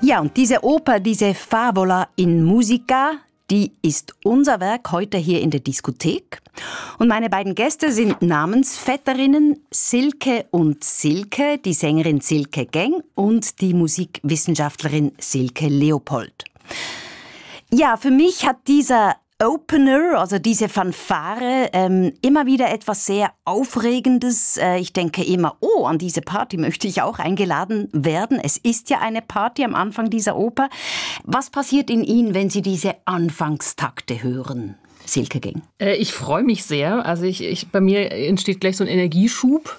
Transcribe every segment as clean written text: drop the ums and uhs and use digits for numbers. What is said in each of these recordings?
Ja, und diese Oper, diese Favola in Musica, die ist unser Werk heute hier in der Diskothek. Und meine beiden Gäste sind Namensvetterinnen Silke und Silke, die Sängerin Silke Geng und die Musikwissenschaftlerin Silke Leopold. Ja, für mich hat dieser Opener, also diese Fanfare, immer wieder etwas sehr Aufregendes. Ich denke immer, an diese Party möchte ich auch eingeladen werden. Es ist ja eine Party am Anfang dieser Oper. Was passiert in Ihnen, wenn Sie diese Anfangstakte hören? Silke Geng. Ich freue mich sehr. Also bei mir entsteht gleich so ein Energieschub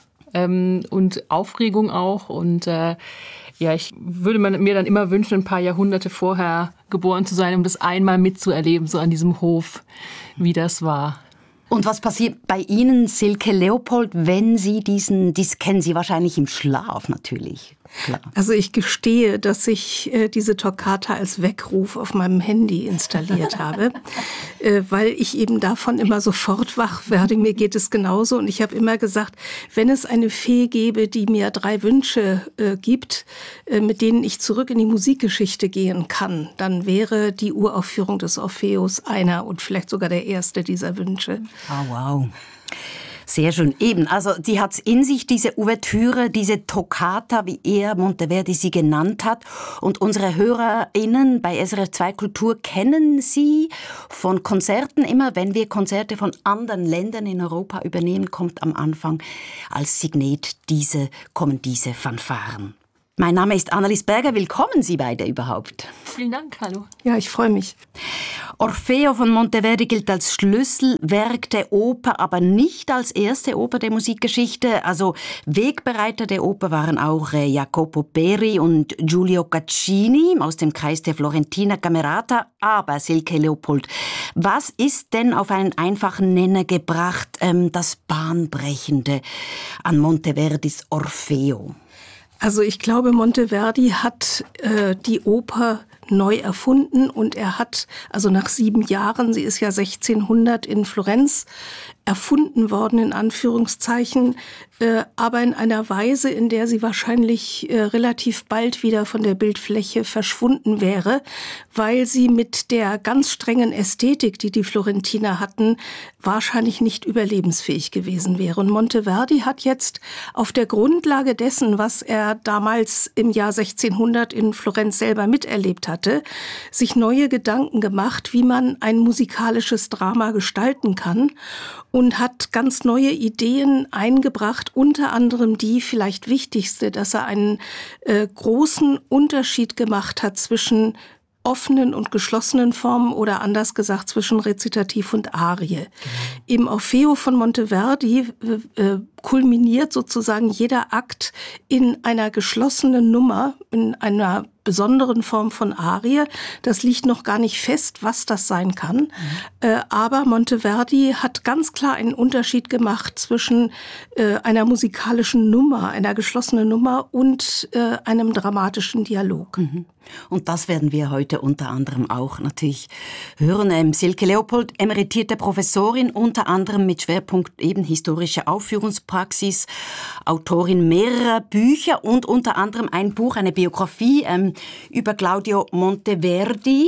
und Aufregung auch. Und ich würde mir dann immer wünschen, ein paar Jahrhunderte vorher geboren zu sein, um das einmal mitzuerleben, so an diesem Hof, wie das war. Und was passiert bei Ihnen, Silke Leopold, wenn Sie dies kennen Sie wahrscheinlich im Schlaf natürlich. Klar. Also ich gestehe, dass ich diese Toccata als Weckruf auf meinem Handy installiert habe, weil ich eben davon immer sofort wach werde. Mir geht es genauso und ich habe immer gesagt, wenn es eine Fee gäbe, die mir 3 Wünsche gibt, mit denen ich zurück in die Musikgeschichte gehen kann, dann wäre die Uraufführung des Orpheus einer und vielleicht sogar der erste dieser Wünsche. Oh, wow. Sehr schön. Eben, also sie hat in sich, diese Ouvertüre, diese Toccata, wie er Monteverdi sie genannt hat. Und unsere HörerInnen bei SRF 2 Kultur kennen sie von Konzerten. Immer wenn wir Konzerte von anderen Ländern in Europa übernehmen, kommt am Anfang als Signet kommen diese Fanfaren. Mein Name ist Annelies Berger. Willkommen Sie beide überhaupt. Vielen Dank, hallo. Ja, ich freue mich. Orfeo von Monteverdi gilt als Schlüsselwerk der Oper, aber nicht als erste Oper der Musikgeschichte. Also Wegbereiter der Oper waren auch Jacopo Peri und Giulio Caccini aus dem Kreis der Florentiner Camerata. Aber Silke Leopold, was ist denn auf einen einfachen Nenner gebracht, das Bahnbrechende an Monteverdis Orfeo? Also ich glaube, Monteverdi hat die Oper neu erfunden und er hat, also nach 7 Jahren, sie ist ja 1600 in Florenz erfunden worden, in Anführungszeichen, aber in einer Weise, in der sie wahrscheinlich relativ bald wieder von der Bildfläche verschwunden wäre, weil sie mit der ganz strengen Ästhetik, die die Florentiner hatten, wahrscheinlich nicht überlebensfähig gewesen wäre. Und Monteverdi hat jetzt auf der Grundlage dessen, was er damals im Jahr 1600 in Florenz selber miterlebt hatte, sich neue Gedanken gemacht, wie man ein musikalisches Drama gestalten kann und hat ganz neue Ideen eingebracht, unter anderem die vielleicht wichtigste, dass er einen großen Unterschied gemacht hat zwischen offenen und geschlossenen Formen oder anders gesagt zwischen Rezitativ und Arie. Im Orfeo von Monteverdi kulminiert sozusagen jeder Akt in einer geschlossenen Nummer, in einer besonderen Form von Arie. Das liegt noch gar nicht fest, was das sein kann. Aber Monteverdi hat ganz klar einen Unterschied gemacht zwischen einer musikalischen Nummer, einer geschlossenen Nummer und einem dramatischen Dialog. Und das werden wir heute unter anderem auch natürlich hören. Silke Leopold, emeritierte Professorin, unter anderem mit Schwerpunkt eben historische Aufführungspraxis, Autorin mehrerer Bücher und unter anderem ein Buch, eine Biografie über Claudio Monteverdi.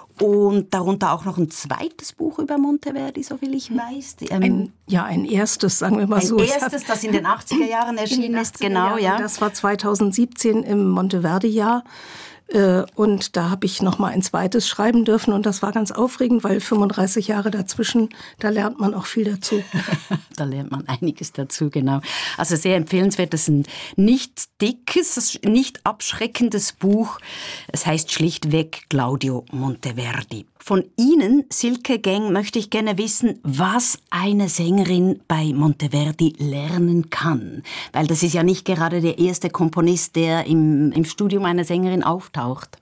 Und darunter auch noch ein zweites Buch über Monteverdi, soviel ich weiß. Ein erstes, sagen wir mal so. Ein erstes, das in den 80er Jahren erschienen ist, genau. Ja. Das war 2017 im Monteverdi-Jahr. Und da habe ich noch mal ein zweites schreiben dürfen und das war ganz aufregend, weil 35 Jahre dazwischen, da lernt man auch viel dazu. Da lernt man einiges dazu, genau. Also sehr empfehlenswert, das ist ein nicht dickes, nicht abschreckendes Buch. Es heißt schlichtweg Claudio Monteverdi. Von Ihnen, Silke Geng, möchte ich gerne wissen, was eine Sängerin bei Monteverdi lernen kann. Weil das ist ja nicht gerade der erste Komponist, der im Studium einer Sängerin auftaucht.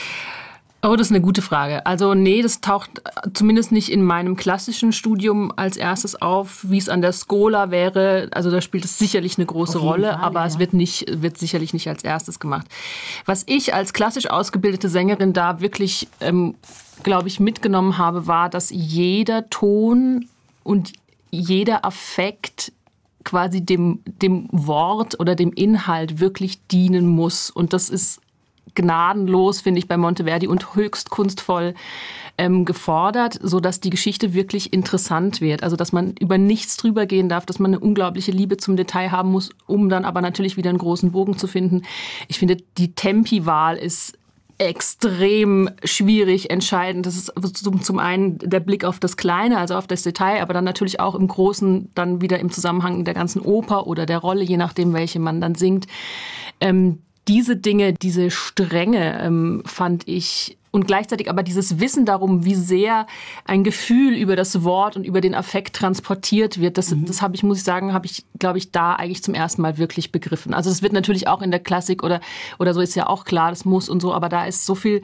Oh, das ist eine gute Frage. Also nee, das taucht zumindest nicht in meinem klassischen Studium als erstes auf, wie es an der Schola wäre. Also da spielt es sicherlich eine große Rolle, Fall, aber es wird sicherlich nicht als erstes gemacht. Was ich als klassisch ausgebildete Sängerin da wirklich, glaube ich, mitgenommen habe, war, dass jeder Ton und jeder Affekt quasi dem Wort oder dem Inhalt wirklich dienen muss. Und das ist gnadenlos, finde ich, bei Monteverdi und höchst kunstvoll gefordert, sodass die Geschichte wirklich interessant wird. Also dass man über nichts drüber gehen darf, dass man eine unglaubliche Liebe zum Detail haben muss, um dann aber natürlich wieder einen großen Bogen zu finden. Ich finde, die Tempi-Wahl ist extrem schwierig, entscheidend. Das ist zum einen der Blick auf das Kleine, also auf das Detail, aber dann natürlich auch im Großen, dann wieder im Zusammenhang der ganzen Oper oder der Rolle, je nachdem, welche man dann singt. Diese Dinge, diese Strenge fand ich, und gleichzeitig aber dieses Wissen darum, wie sehr ein Gefühl über das Wort und über den Affekt transportiert wird, das habe ich, muss ich sagen, glaube ich, da eigentlich zum ersten Mal wirklich begriffen. Also das wird natürlich auch in der Klassik oder so ist ja auch klar, das muss und so, aber da ist so viel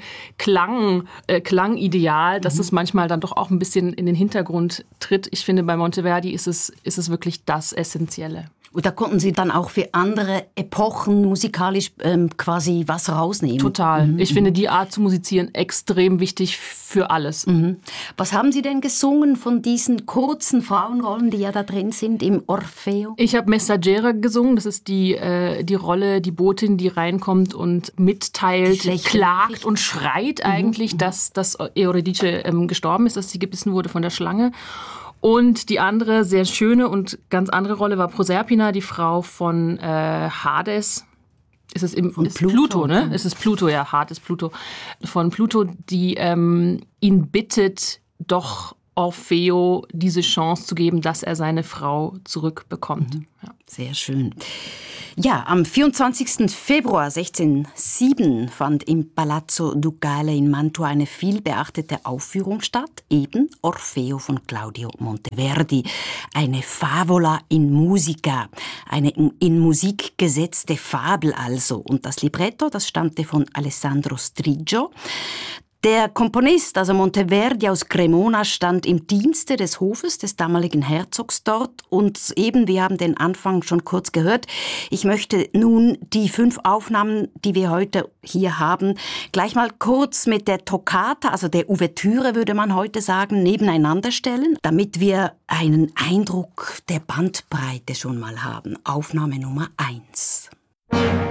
Klangideal, dass es manchmal dann doch auch ein bisschen in den Hintergrund tritt. Ich finde, bei Monteverdi ist es wirklich das Essentielle. Und da konnten Sie dann auch für andere Epochen musikalisch quasi was rausnehmen. Total. Ich finde die Art zu musizieren extrem wichtig für alles. Was haben Sie denn gesungen von diesen kurzen Frauenrollen, die ja da drin sind im Orfeo? Ich habe Messaggera gesungen. Das ist die Rolle, die Botin, die reinkommt und mitteilt, klagt und schreit eigentlich, dass Eurydice gestorben ist, dass sie gebissen wurde von der Schlange. Und die andere, sehr schöne und ganz andere Rolle war Proserpina, die Frau von Hades. Ist es Pluto, ne? Es ist Pluto, ja, Hades, Pluto. Von Pluto, die ihn bittet, doch Orfeo diese Chance zu geben, dass er seine Frau zurückbekommt. Ja. Sehr schön. Ja, am 24. Februar 1607 fand im Palazzo Ducale in Mantua eine vielbeachtete Aufführung statt, eben Orfeo von Claudio Monteverdi. Eine Favola in musica, eine in Musik gesetzte Fabel also. Und das Libretto, das stammte von Alessandro Striggio. Der Komponist, also Monteverdi aus Cremona, stand im Dienste des Hofes des damaligen Herzogs dort. Und eben, wir haben den Anfang schon kurz gehört. Ich möchte nun die 5 Aufnahmen, die wir heute hier haben, gleich mal kurz mit der Toccata, also der Ouvertüre, würde man heute sagen, nebeneinander stellen, damit wir einen Eindruck der Bandbreite schon mal haben. Aufnahme Nummer 1.